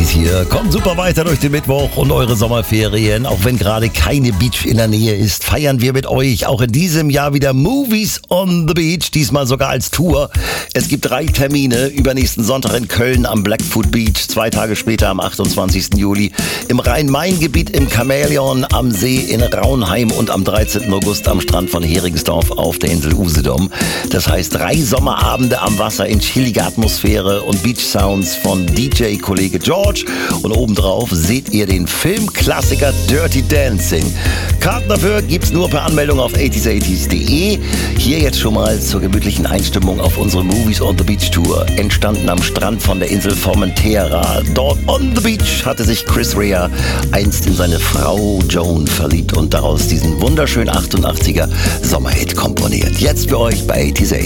80s hier. Kommt super weiter durch den Mittwoch und eure Sommerferien. Auch wenn gerade keine Beach in der Nähe ist, feiern wir mit euch auch in diesem Jahr wieder Movies on the Beach. Diesmal sogar als Tour. Es gibt 3 Termine. Übernächsten Sonntag in Köln am Blackfoot Beach. 2 Tage später am 28. Juli im Rhein-Main-Gebiet im Chamäleon am See in Raunheim und am 13. August am Strand von Heringsdorf auf der Insel Usedom. Das heißt 3 Sommerabende am Wasser in chilliger Atmosphäre und Beach Sounds von DJ-Kollege George. Und obendrauf seht ihr den Filmklassiker Dirty Dancing. Karten dafür gibt's nur per Anmeldung auf 80s80s.de. Hier jetzt schon mal zur gemütlichen Einstimmung auf unsere Movies on the Beach Tour. Entstanden am Strand von der Insel Formentera. Dort on the Beach hatte sich Chris Rea einst in seine Frau Joan verliebt und daraus diesen wunderschönen 88er Sommerhit komponiert. Jetzt für euch bei 80s80s.